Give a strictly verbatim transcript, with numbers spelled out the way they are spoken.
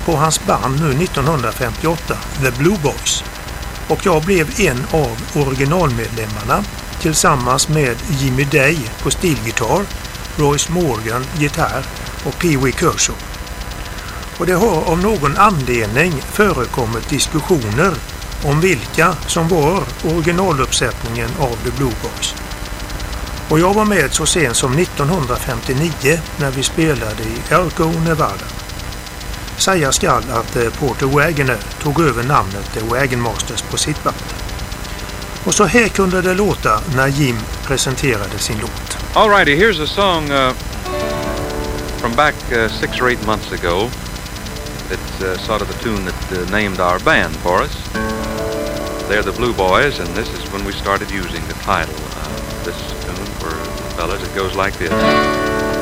på hans band nu nittonhundrafemtioåtta, The Blue Boys. Och jag blev en av originalmedlemmarna tillsammans med Jimmy Day på stilgitarr, Royce Morgan gitarr och Pee Wee Kershaw. Och det har av någon anledning förekommit diskussioner om vilka som var originaluppsättningen av The Blue Boys. Och jag var med så sent som nittonhundrafemtionio när vi spelade i Elko, Nevada. Säga skall att Porter Wagoner tog över namnet The Wagon Masters på sitt band. Och så här kunde det låta när Jim presenterade sin låt. Alrighty, here's a song uh, from back uh, six or eight months ago. It's uh, sort of the tune that uh, named our band for us. They're the Blue Boys, and this is when we started using the title of this tune for the fellas. It goes like this.